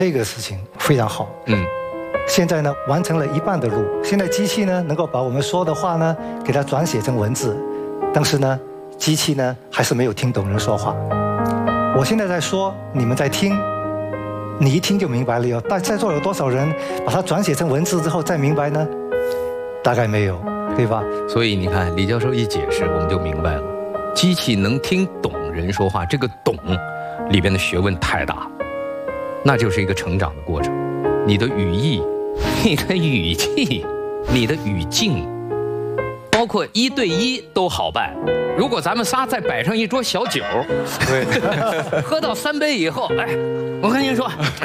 这个事情非常好。现在呢完成了一半的路，现在机器呢能够把我们说的话呢给它转写成文字，但是呢机器呢还是没有听懂人说话。我现在在说，你们在听，你一听就明白了哟。但在座有多少人把它转写成文字之后再明白呢？大概没有，对吧？ 所以你看，李教授一解释，我们就明白了，机器能听懂人说话，这个懂里边的学问太大，那就是一个成长的过程。你的语义、你的语气、你的语境，包括1对1都好办。如果咱们仨再摆上一桌小酒，对，喝到3杯以后，哎，我跟您说，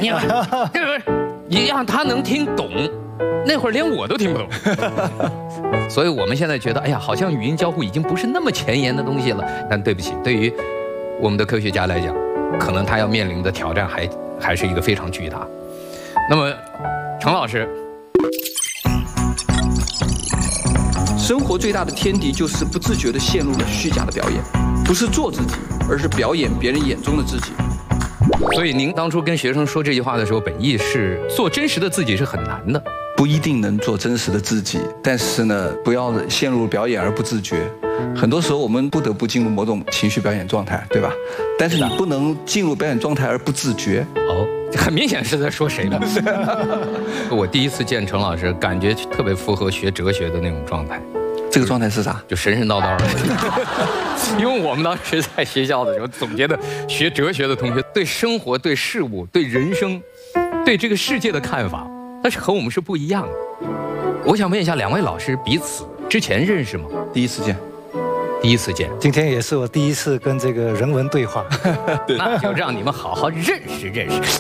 你让他能听懂，那会儿连我都听不懂。所以我们现在觉得，哎呀，好像语音交互已经不是那么前沿的东西了。但对不起，对于我们的科学家来讲，可能他要面临的挑战还是一个非常巨大。那么，程老师， 生活最大的天敌就是不自觉地陷入了虚假的表演，不是做自己，而是表演别人眼中的自己。 所以您当初跟学生说这句话的时候，本意是做真实的自己是很难的， 不一定能做真实的自己，但是呢，不要陷入表演而不自觉。很多时候我们不得不进入某种情绪表演状态，对吧？但是你不能进入表演状态而不自觉。 哦，很明显是在说谁呢？我第一次见程老师，感觉特别符合学哲学的那种状态。 这个状态是啥？ 就神神叨叨的。因为我们当时在学校的时候，总觉得学哲学的同学对生活、对事物、对人生、对这个世界的看法，但是和我们是不一样的。我想问一下2位老师，彼此之前认识吗？ 第一次见。 第一次见， 今天也是我第一次跟这个人文对话。 那就让你们好好认识认识。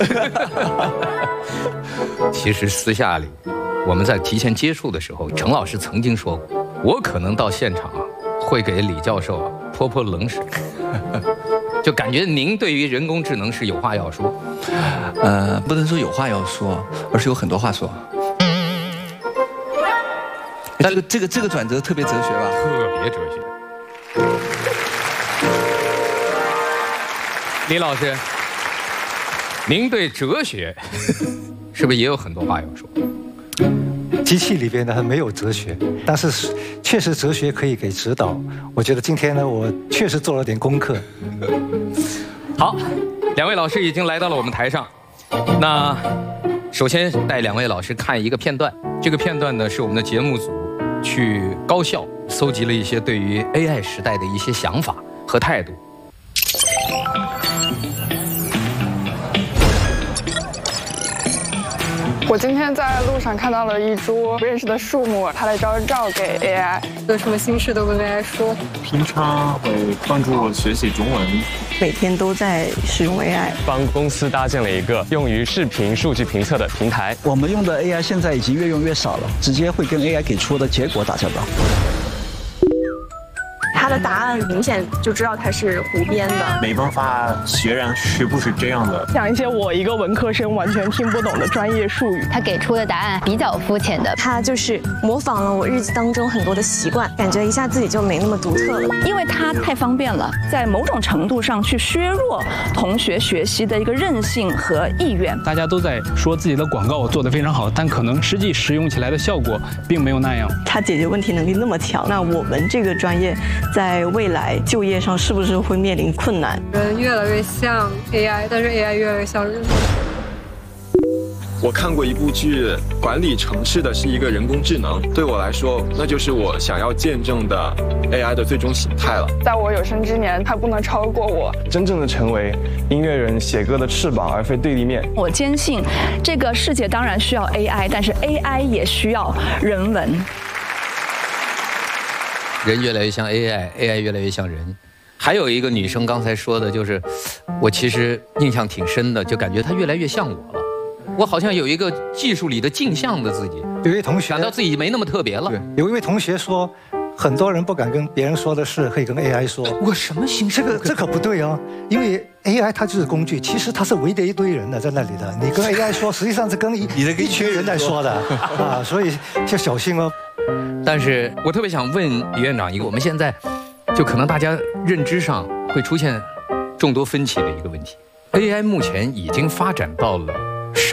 其实私下里，我们在提前接触的时候，程老师曾经说过，我可能到现场会给李教授泼冷水。就感觉您对于人工智能是有话要说。 不能说有话要说，而是有很多话说。这个转折特别哲学吧？ 特别哲学。李老师，您对哲学是不是也有很多话要说？ 机器里边呢没有哲学，但是确实哲学可以给指导。我觉得今天呢，我确实做了点功课。 好，2位老师已经来到了我们台上。那首先带2位老师看一个片段，这个片段呢是我们的节目组去高校搜集了一些对于 AI 时代的一些想法和态度。 我今天在路上看到了一株不认识的树木，拍了张照给 AI， 有什么心事都跟 AI 说。 平常会帮助我学习中文， 每天都在使用 AI， 帮公司搭建了一个用于视频数据评测的平台。 我们用的 AI 现在已经越用越少了，直接会跟 AI 给出的结果打交道。 他的答案明显就知道他是胡编的， 没办法学人是不是这样的， 讲一些我一个文科生完全听不懂的专业术语。 他给出的答案比较肤浅的， 他就是模仿了我日记当中很多的习惯，感觉一下自己就没那么独特了。 因为它太方便了，在某种程度上去削弱同学学习的一个韧性和意愿。 大家都在说自己的广告做得非常好，但可能实际使用起来的效果并没有那样。 他解决问题能力那么强，那我们这个专业在未来就业上是不是会面临困难？ 人越来越像 AI， 但是 AI 越来越像人。 我看过一部剧，管理城市的是一个人工智能，对我来说，那就是我想要见证的 AI 的最终形态了。 在我有生之年，它不能超过我。 真正的成为音乐人写歌的翅膀，而非对立面。 我坚信，这个世界当然需要 AI， 但是 AI 也需要人文。 人越来越像 AI，AI 越来越像人。还有一个女生刚才说的，就是我其实印象挺深的，就感觉她越来越像我了。我好像有一个技术里的镜像的自己。 有一位同学感到自己没那么特别了。 有一位同学说，很多人不敢跟别人说的事，可以跟 AI 说。 我什么形式？ 这可不对哦，因为 AI 它就是工具，其实它是围着一堆人的在那里的。你跟 AI 说，实际上是跟一群人在说的啊，所以就小心哦。 但是我特别想问李院长一个，我们现在就可能大家认知上会出现众多分歧的一个问题。AI 目前已经发展到了